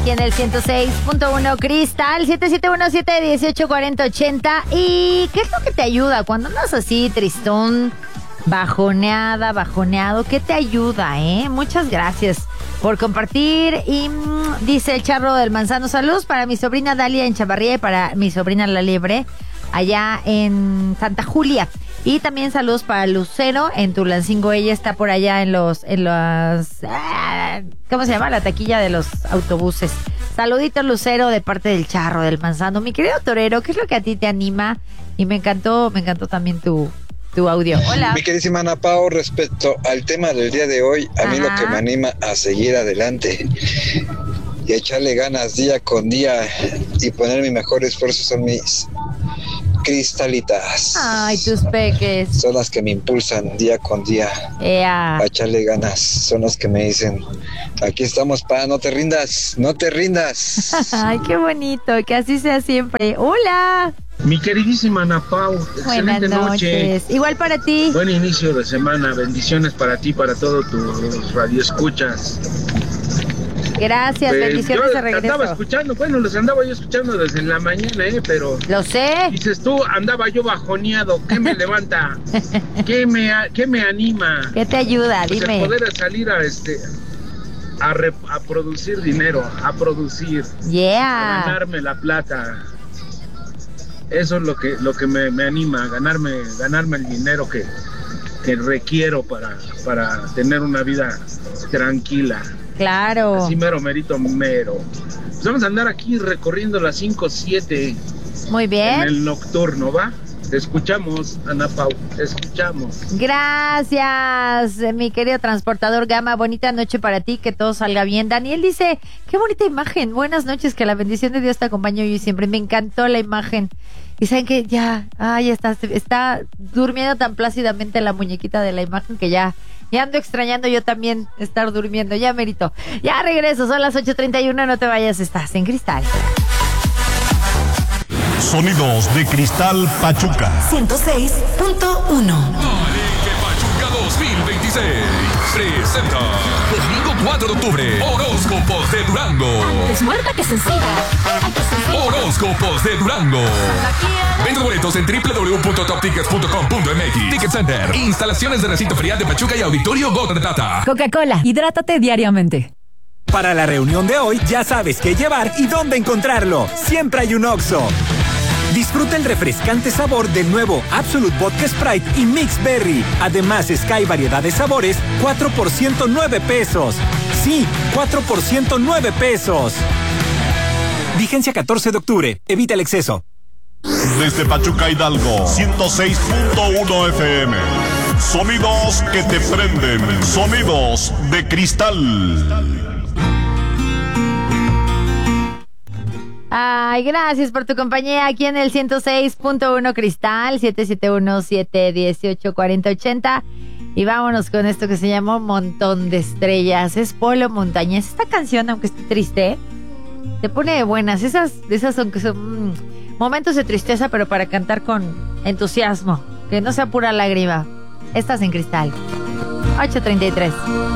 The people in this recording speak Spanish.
aquí en el 106.1 Cristal, 7717-184080. ¿Y qué es lo que te ayuda cuando andas así, tristón, bajoneado? ¿Qué te ayuda, Muchas gracias por compartir. Y dice el Charro del Manzano, saludos para mi sobrina Dalia en Chavarría y para mi sobrina La Liebre allá en Santa Julia. Y también saludos para Lucero en Tulancingo. Ella está por allá en los ¿cómo se llama? La taquilla de los autobuses. Saluditos, Lucero, de parte del Charro del Manzano. Mi querido torero, ¿qué es lo que a ti te anima? Y me encantó también tu audio. Hola. Mi queridísima Ana Pao, respecto al tema del día de hoy, a mí lo que me anima a seguir adelante y echarle ganas día con día y poner mi mejor esfuerzo son mis cristalitas. Ay, tus peques. Son las que me impulsan día con día a echarle ganas. Son las que me dicen, aquí estamos, no te rindas. Ay, qué bonito, que así sea siempre. Hola. Mi queridísima Ana Pao, buenas noches. Igual para ti. Buen inicio de semana, bendiciones para ti, para todos tus radioescuchas. Gracias, bendiciones de regreso. Los andaba yo escuchando desde la mañana, pero... Lo sé. Dices tú, andaba yo bajoneado, ¿qué me levanta? ¿Qué me anima? ¿Qué te ayuda? Dime. Poder salir a producir dinero, a producir. Yeah. A ganarme la plata. Eso es lo que me anima, a ganarme el dinero que requiero para tener una vida tranquila. Claro. Así merito. Pues vamos a andar aquí recorriendo las 5-7. Muy bien. En el nocturno, ¿va? Te escuchamos, Ana Pau, te escuchamos. Gracias, mi querido transportador Gama. Bonita noche para ti, que todo salga bien. Daniel dice, qué bonita imagen. Buenas noches, que la bendición de Dios te acompañe hoy y siempre. Me encantó la imagen. Y saben que ya está durmiendo tan plácidamente la muñequita de la imagen que ya ando extrañando yo también estar durmiendo. Ya merito. Ya regreso, son las 8:31, no te vayas, estás en Cristal. Sonidos de Cristal Pachuca 106.1. Pachuca 2026 presenta domingo 4 de octubre Horóscopos de Durango. Antes muerta que sencilla. Horóscopos de Durango. Venta boletos en www.toptickets.com.mx. Ticket Center. Instalaciones de recinto ferial de Pachuca y Auditorio Gota de Plata. Coca-Cola, hidrátate diariamente. Para la reunión de hoy ya sabes qué llevar y dónde encontrarlo. Siempre hay un Oxxo. Disfruta el refrescante sabor del nuevo Absolut Vodka Sprite y Mix Berry. Además, Sky variedad de sabores, 4 por 109 pesos. Sí, 4 por 109 pesos. Vigencia 14 de octubre. Evita el exceso. Desde Pachuca Hidalgo, 106.1 FM. Sonidos que te prenden. Sonidos de Cristal. Ay, gracias por tu compañía aquí en el 106.1 Cristal, 771-718-4080. Y vámonos con esto que se llama Montón de Estrellas. Es Polo Montañés. Esta canción, aunque esté triste, te pone de buenas. Esas son momentos de tristeza, pero para cantar con entusiasmo. Que no sea pura lágrima. Estás en Cristal. 8:33.